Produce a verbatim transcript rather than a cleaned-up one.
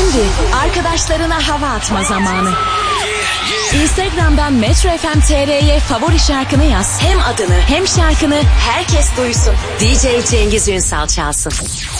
Şimdi arkadaşlarına hava atma zamanı. Instagram'dan Metro F M T R'ye favori şarkını yaz. Hem adını hem şarkını herkes duysun. D J Cengiz Ünsal çalsın.